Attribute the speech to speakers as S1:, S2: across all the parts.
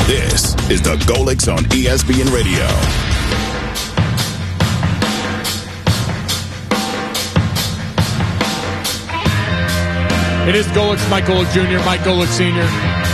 S1: This is the Golics on ESPN Radio.
S2: It is Golics, Mike Golic Jr., Mike Golic Sr.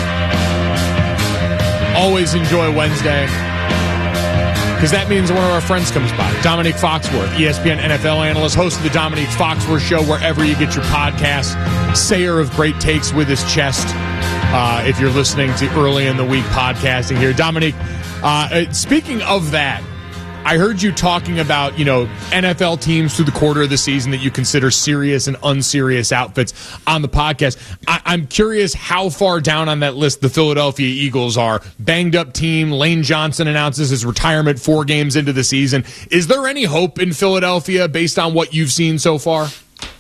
S2: Always enjoy Wednesday, because that means one of our friends comes by. Dominique Foxworth, ESPN NFL analyst, host of the Dominique Foxworth Show, wherever you get your podcasts. Sayer of great takes with his chest. If you're listening to early in the week podcasting here. Dominique, speaking of that, I heard you talking about, NFL teams through the quarter of the season that you consider serious and unserious outfits on the podcast. I'm curious how far down on that list the Philadelphia Eagles are. Banged up team. Lane Johnson announces his retirement 4 games into the season. Is there any hope in Philadelphia based on what you've seen so far?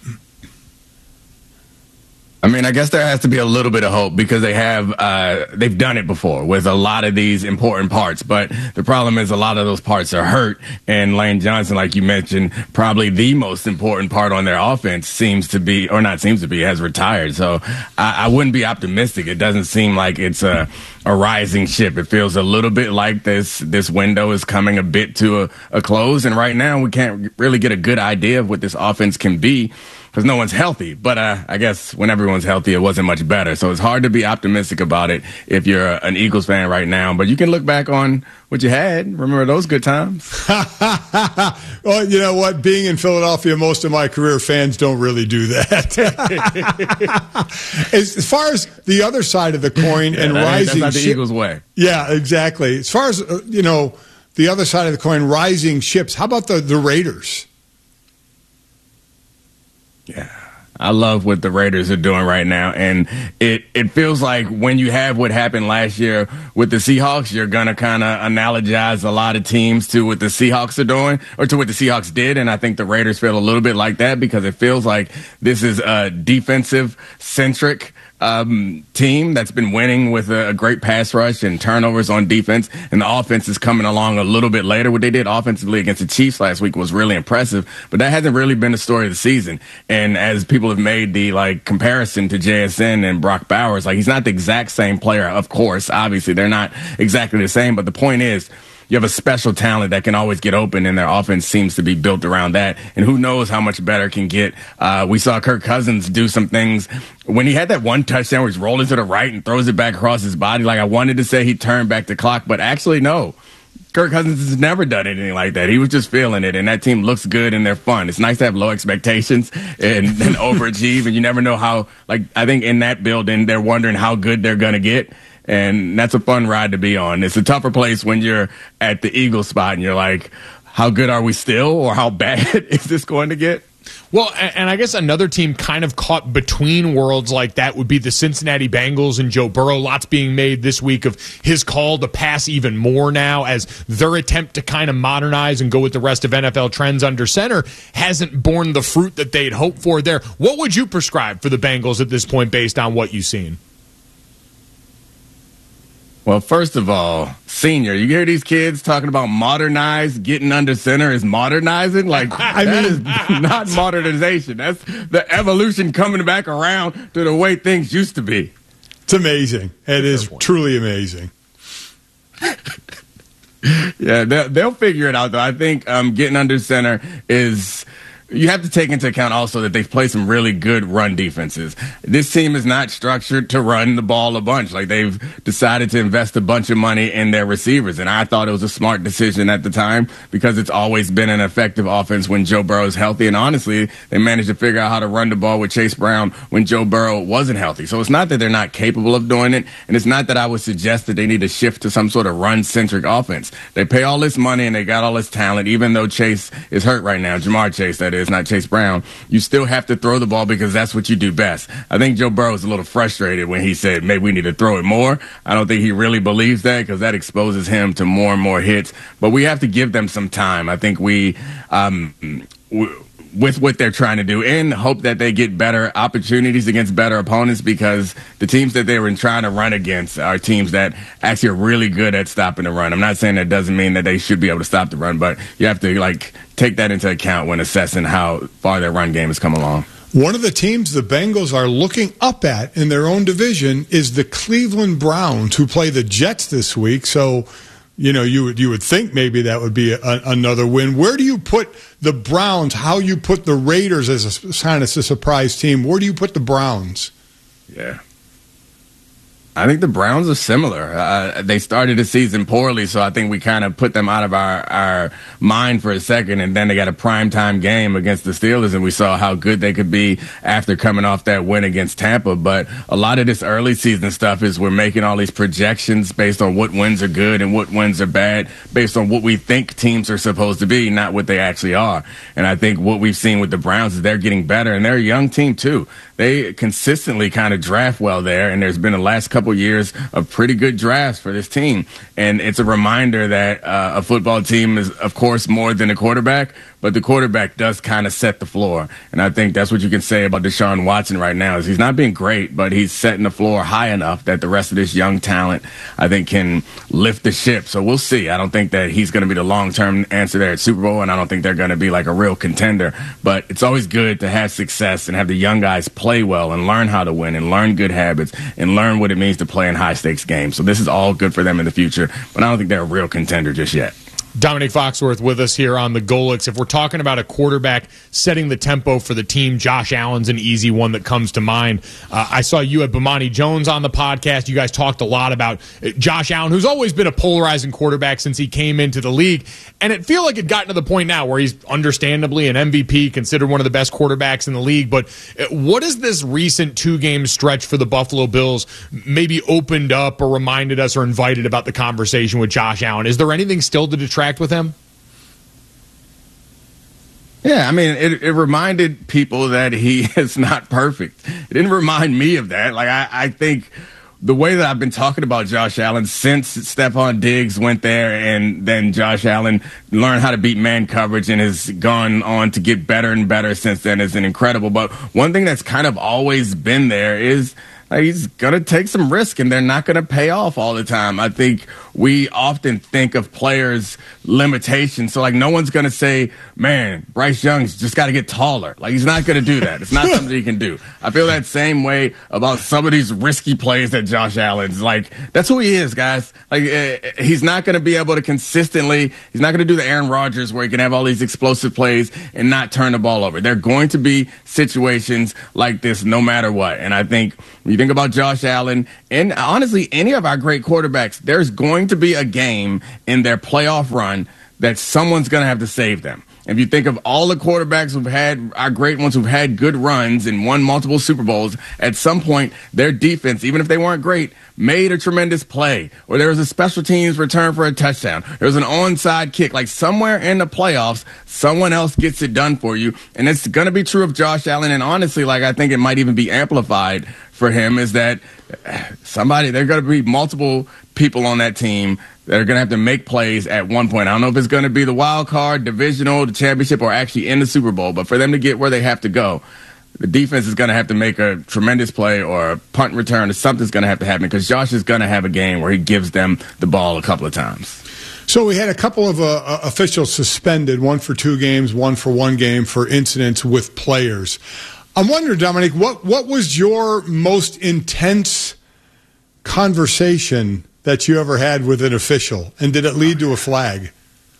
S3: I mean, I guess there has to be a little bit of hope because they've done it before with a lot of these important parts. But the problem is a lot of those parts are hurt. And Lane Johnson, like you mentioned, probably the most important part on their offense has retired. So I wouldn't be optimistic. It doesn't seem like it's a rising ship. It feels a little bit like this window is coming a bit to a close. And right now we can't really get a good idea of what this offense can be, because no one's healthy. But I guess when everyone's healthy, it wasn't much better. So it's hard to be optimistic about it if you're an Eagles fan right now. But you can look back on what you had. Remember those good times?
S4: Well, you know what? Being in Philadelphia most of my career, fans don't really do that. As far as the other side of the coin and rising...
S3: That's not the Eagles' way.
S4: Yeah, exactly. As far as, the other side of the coin, rising ships, how about the Raiders?
S3: Yeah, I love what the Raiders are doing right now. And it feels like when you have what happened last year with the Seahawks, you're going to kind of analogize a lot of teams to what the Seahawks are doing or to what the Seahawks did. And I think the Raiders feel a little bit like that because it feels like this is a defensive-centric team that's been winning with a great pass rush and turnovers on defense, and the offense is coming along a little bit later. What they did offensively against the Chiefs last week was really impressive, but that hasn't really been the story of the season. And as people have made the comparison to JSN and Brock Bowers, he's not the exact same player, of course. Obviously, they're not exactly the same, but the point is, you have a special talent that can always get open, and their offense seems to be built around that. And who knows how much better it can get. We saw Kirk Cousins do some things when he had that one touchdown where he's rolling to the right and throws it back across his body. I wanted to say he turned back the clock, but actually, no. Kirk Cousins has never done anything like that. He was just feeling it, and that team looks good and they're fun. It's nice to have low expectations and overachieve, and you never know how, I think in that building, they're wondering how good they're going to get. And that's a fun ride to be on. It's a tougher place when you're at the Eagles spot and you're like, how good are we still, or how bad is this going to get?
S2: Well, and I guess another team kind of caught between worlds like that would be the Cincinnati Bengals and Joe Burrow. Lots being made this week of his call to pass even more now as their attempt to kind of modernize and go with the rest of NFL trends under center hasn't borne the fruit that they'd hoped for there. What would you prescribe for the Bengals at this point based on what you've seen?
S3: Well, first of all, Senior, you hear these kids talking about modernize, getting under center is modernizing? That is not modernization. That's the evolution coming back around to the way things used to be.
S4: It's amazing. It is truly amazing.
S3: Yeah, they'll figure it out, though. I think getting under center is... You have to take into account also that they've played some really good run defenses. This team is not structured to run the ball a bunch. They've decided to invest a bunch of money in their receivers, and I thought it was a smart decision at the time because it's always been an effective offense when Joe Burrow is healthy, and honestly, they managed to figure out how to run the ball with Chase Brown when Joe Burrow wasn't healthy. So it's not that they're not capable of doing it, and it's not that I would suggest that they need to shift to some sort of run-centric offense. They pay all this money and they got all this talent, even though Chase is hurt right now, Jamar Chase, that is. Not Chase Brown. You still have to throw the ball because that's what you do best. I think Joe Burrow was a little frustrated when he said maybe we need to throw it more. I don't think he really believes that because that exposes him to more and more hits. But we have to give them some time. I think with what they're trying to do and hope that they get better opportunities against better opponents because the teams that they were trying to run against are teams that actually are really good at stopping the run. I'm not saying that doesn't mean that they should be able to stop the run, but you have to take that into account when assessing how far their run game has come along.
S4: One of the teams the Bengals are looking up at in their own division is the Cleveland Browns, who play the Jets this week. So, you would think maybe that would be another win. Where do you put the Browns? How you put the Raiders as a kind of a surprise team? Where do you put the Browns?
S3: Yeah. I think the Browns are similar. They started the season poorly, so I think we kind of put them out of our mind for a second, and then they got a primetime game against the Steelers, and we saw how good they could be after coming off that win against Tampa. But a lot of this early season stuff is we're making all these projections based on what wins are good and what wins are bad, based on what we think teams are supposed to be, not what they actually are. And I think what we've seen with the Browns is they're getting better, and they're a young team too. They consistently kind of draft well there, and there's been the last couple years of pretty good drafts for this team. And it's a reminder that a football team is, of course, more than a quarterback, but the quarterback does kind of set the floor. And I think that's what you can say about Deshaun Watson right now is he's not being great, but he's setting the floor high enough that the rest of this young talent, I think, can lift the ship. So we'll see. I don't think that he's going to be the long-term answer there at Super Bowl, and I don't think they're going to be like a real contender. But it's always good to have success and have the young guys play well and learn how to win and learn good habits and learn what it means to play in high-stakes games. So this is all good for them in the future, but I don't think they're a real contender just yet.
S2: Dominique Foxworth with us here on the Golix. If we're talking about a quarterback setting the tempo for the team, Josh Allen's an easy one that comes to mind. I saw you at Bomani Jones on the podcast. You guys talked a lot about Josh Allen, who's always been a polarizing quarterback since he came into the league. And it feels like it gotten to the point now where he's understandably an MVP, considered one of the best quarterbacks in the league. But what is this recent 2-game stretch for the Buffalo Bills maybe opened up or reminded us or invited about the conversation with Josh Allen? Is there anything still to detract with him?
S3: Yeah, I mean, it reminded people that he is not perfect. It didn't remind me of that. Like, I think the way that I've been talking about Josh Allen since Stephon Diggs went there and then Josh Allen learned how to beat man coverage and has gone on to get better and better since then is incredible. But one thing that's kind of always been there is he's going to take some risk, and they're not going to pay off all the time. I think we often think of players' limitations. So, no one's going to say, man, Bryce Young's just got to get taller. He's not going to do that. It's not something he can do. I feel that same way about some of these risky plays that Josh Allen's. That's who he is, guys. He's not going to be able to consistently, he's not going to do the Aaron Rodgers where he can have all these explosive plays and not turn the ball over. There are going to be situations like this no matter what. And I think when you think about Josh Allen and honestly any of our great quarterbacks, there's going to be a game in their playoff run that someone's going to have to save them. If you think of all the quarterbacks who've had, our great ones who've had good runs and won multiple Super Bowls, at some point their defense, even if they weren't great, made a tremendous play. Or there was a special teams return for a touchdown. There was an onside kick. Somewhere in the playoffs, someone else gets it done for you. And it's going to be true of Josh Allen. And honestly, I think it might even be amplified for him is that there are going to be multiple people on that team that are going to have to make plays at one point. I don't know if it's going to be the wild card, divisional, the championship, or actually in the Super Bowl. But for them to get where they have to go, the defense is going to have to make a tremendous play or a punt return or something's going to have to happen because Josh is going to have a game where he gives them the ball a couple of times.
S4: So we had a couple of officials suspended, one for 2 games, one for 1 game for incidents with players. I'm wondering, Dominic, what was your most intense conversation that you ever had with an official, and did it lead to a flag?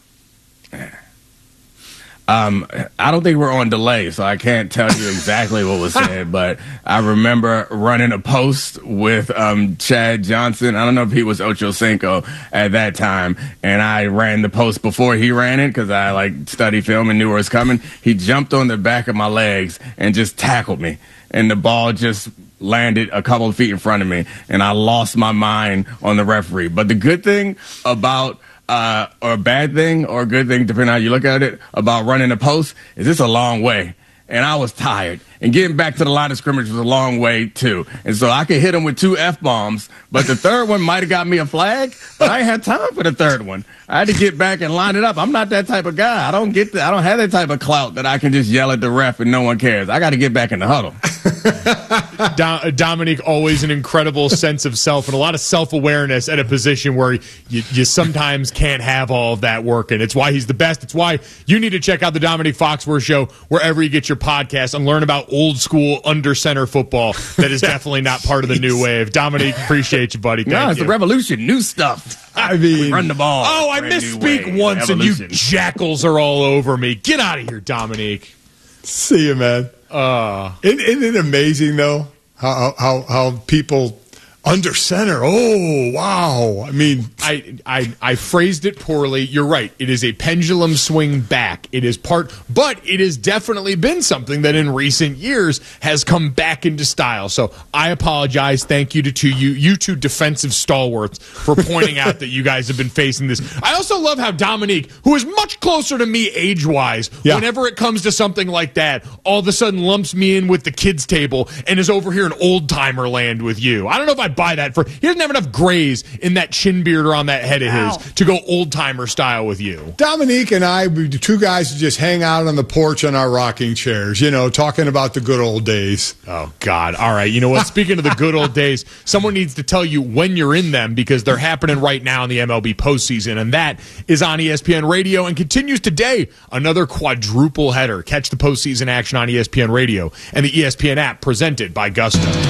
S3: I don't think we're on delay, so I can't tell you exactly what was said, but I remember running a post with Chad Johnson. I don't know if he was Ocho Cinco at that time, and I ran the post before he ran it because I studied film and knew where it was coming. He jumped on the back of my legs and just tackled me, and the ball just landed a couple of feet in front of me, and I lost my mind on the referee. But the good thing about or a bad thing or a good thing, depending on how you look at it, about running a post is it's a long way. And I was tired. And getting back to the line of scrimmage was a long way, too. And so I could hit him with 2 F-bombs, but the third one might have got me a flag, but I ain't had time for the third one. I had to get back and line it up. I'm not that type of guy. I don't have that type of clout that I can just yell at the ref and no one cares. I got to get back in the huddle.
S2: Dominique, always an incredible sense of self and a lot of self-awareness at a position where you sometimes can't have all of that working. It's why he's the best. It's why you need to check out the Dominique Foxworth Show wherever you get your podcast and learn about old school under center football that is definitely not part of the new wave. Dominique, appreciate you, buddy. Thank you.
S3: It's a revolution. New stuff.
S4: I mean,
S3: we run the ball.
S2: Oh, I misspeak once and you jackals are all over me. Get out of here, Dominique.
S4: See you, man. Isn't it amazing, though, how people under center? Oh, wow. I mean,
S2: I phrased it poorly. You're right. It is a pendulum swing back. It is but it has definitely been something that in recent years has come back into style. So I apologize. Thank you to you two defensive stalwarts for pointing out that you guys have been facing this. I also love how Dominique, who is much closer to me age-wise, whenever it comes to something like that, all of a sudden lumps me in with the kids' table and is over here in old-timer land with you. I don't know if I buy that. He doesn't have enough grays in that chin beard or on that head of his to go old-timer style with you.
S4: Dominique and I, we two guys who just hang out on the porch on our rocking chairs, talking about the good old days.
S2: Oh, God. All right. You know what? Speaking of the good old days, someone needs to tell you when you're in them because they're happening right now in the MLB postseason, and that is on ESPN Radio and continues today. Another quadruple header. Catch the postseason action on ESPN Radio and the ESPN app presented by Gusto.